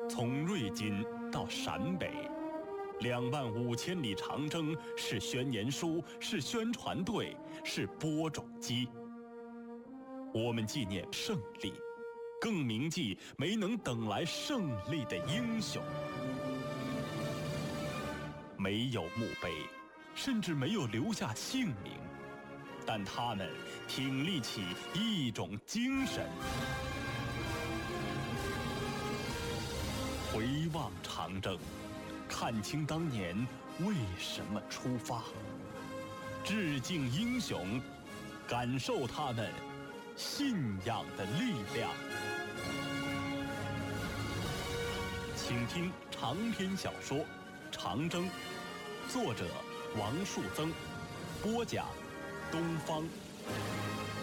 从瑞金到陕北，25000里长征是宣言书，是宣传队，是播种机。我们纪念胜利，更铭记没能等来胜利的英雄。没有墓碑，甚至没有留下姓名，但他们挺立起一种精神。回望长征，看清当年为什么出发，致敬英雄，感受他们信仰的力量。请听长篇小说《长征》，作者王树增，播讲东方。